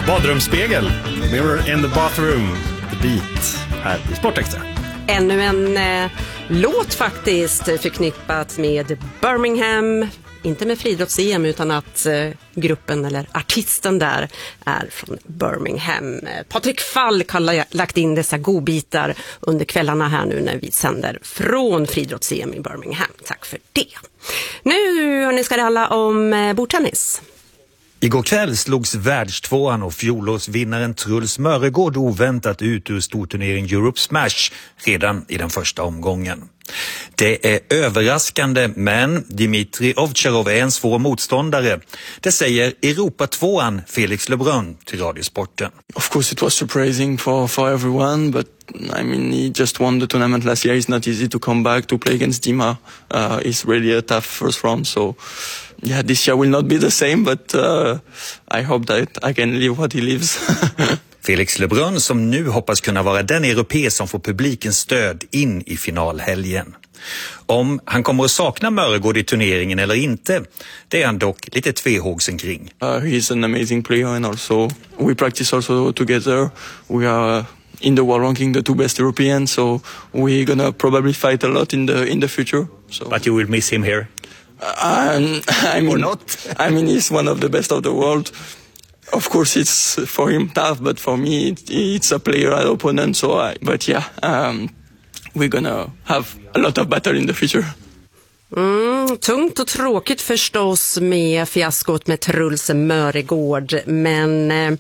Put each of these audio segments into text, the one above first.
Badrumsspegel, Mirror in the Bathroom, The Beat, här i Sportextra. Ännu en låt faktiskt förknippat med Birmingham, inte med friidrotts-EM utan att gruppen eller artisten där är från Birmingham. Patrik Falk har lagt in dessa godbitar under kvällarna här nu när vi sänder från friidrotts-EM i Birmingham. Tack för det. Nu ska det handla om bordtennis. Igår kväll slogs världstvåan och fjolårsvinnaren Truls Mörregård oväntat ut ur storturneringen Europe Smash redan i den första omgången. Det är överraskande, men Dmitri Ovtcharov är en svår motståndare. Det säger Europatvåan Felix Lebrun till Radiosporten. Of course it was surprising for everyone, but I mean he just won the tournament last year. It's not easy to come back to play against Dima. It's really a tough first round, so yeah, this year will not be the same, but I hope that I can live what he lives. Felix Lebrun som nu hoppas kunna vara den europé som får publikens stöd in i finalhelgen. Om han kommer att sakna Mörregård i turneringen eller inte, det är han dock lite tvehågsen kring. He's an amazing player and also we practice also together. We are in the world ranking the two best Europeans, so we're gonna probably fight a lot in the future. So. But you will miss him here? I mean, or not? I mean, he's one of the best of the world. Of course, it's for him tough, but for me, it's a player, an opponent. But yeah, we're gonna have a lot of battle in the future. Tungt och tråkigt förstås med fiaskot med Truls Mörregård, men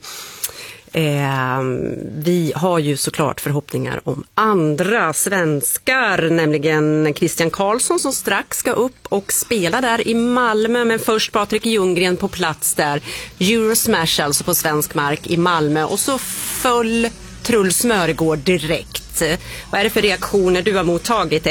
vi har ju såklart förhoppningar om andra svenskar, nämligen Christian Karlsson som strax ska upp och spela där i Malmö, men först Patrik Ljunggren på plats där. Eurosmash alltså på svensk mark i Malmö, och så föll Truls Mörregård direkt. Vad är det för reaktioner du har mottagit